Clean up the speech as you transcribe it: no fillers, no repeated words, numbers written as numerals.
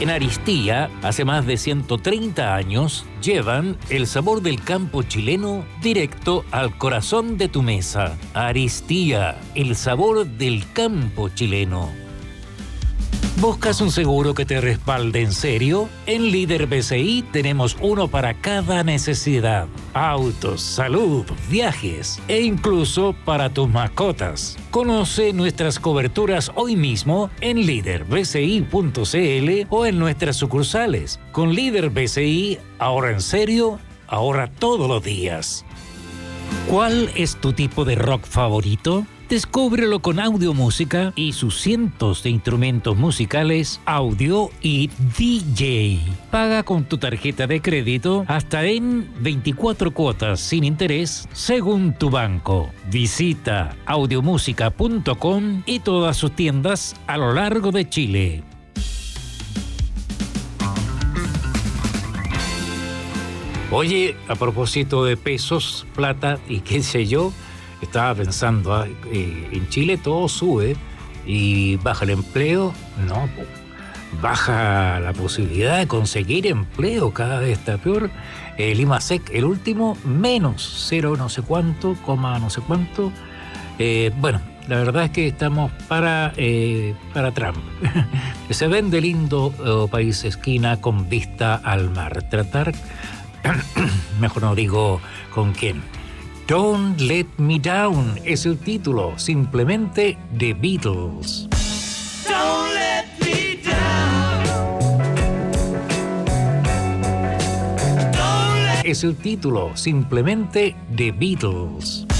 En Aristía, hace más de 130 años, llevan el sabor del campo chileno directo al corazón de tu mesa. Aristía, el sabor del campo chileno. ¿Buscas un seguro que te respalde en serio? En Líder BCI tenemos uno para cada necesidad. Autos, salud, viajes e incluso para tus mascotas. Conoce nuestras coberturas hoy mismo en liderbci.cl o en nuestras sucursales. Con Líder BCI, ahorra en serio, ahorra todos los días. ¿Cuál es tu tipo de rock favorito? Descúbrelo con Audiomúsica y sus cientos de instrumentos musicales, audio y DJ. Paga con tu tarjeta de crédito hasta en 24 cuotas sin interés según tu banco. Visita audiomusica.com y todas sus tiendas a lo largo de Chile. Oye, a propósito de pesos, plata y qué sé yo, estaba pensando, en Chile todo sube y baja el empleo. No, baja la posibilidad de conseguir empleo, cada vez está peor. El IMASEC, el último, menos 0 no sé cuánto, coma no sé cuánto. Bueno, la verdad es que estamos para Trump. Se vende lindo país esquina con vista al mar. Tratar, mejor no digo con quién. Don't Let Me Down es el título, simplemente The Beatles. Don't let me down. Es el título, simplemente The Beatles.